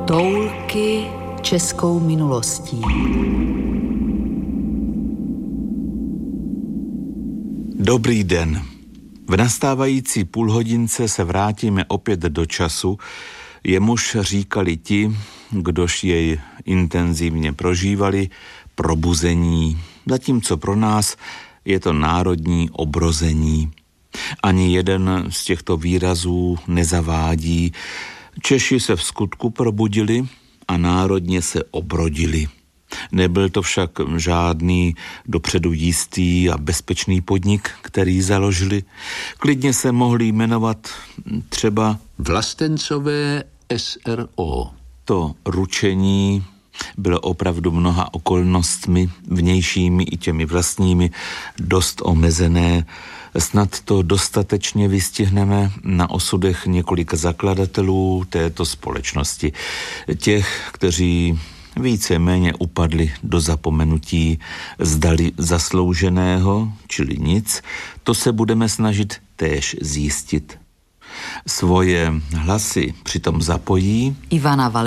Toulky českou minulostí. Dobrý den. V nastávající půlhodince se vrátíme opět do času, jemuž říkali ti, kdož jej intenzivně prožívali, probuzení, zatímco pro nás je to národní obrození. Ani jeden z těchto výrazů nezavádí. Češi se v skutku probudili a národně se obrodili. Nebyl to však žádný dopředu jistý a bezpečný podnik, který založili. Klidně se mohli jmenovat třeba Vlastencové s.r.o. To ručení bylo opravdu mnoha okolnostmi, vnějšími i těmi vlastními, dost omezené. Snad to dostatečně vystihneme na osudech několika zakladatelů této společnosti. Těch, kteří víceméně upadli do zapomenutí, zdali zaslouženého, čili nic, to se budeme snažit též zjistit. Svoje hlasy přitom zapojí Ivana